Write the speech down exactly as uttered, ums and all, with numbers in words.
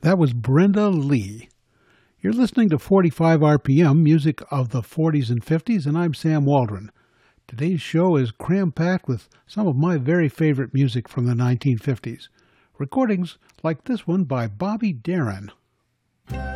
That was Brenda Lee. You're listening to forty-five R P M, music of the forties and fifties, and I'm Sam Waldron. Today's show is cram-packed with some of my very favorite music from the nineteen fifties. Recordings like this one by Bobby Darin.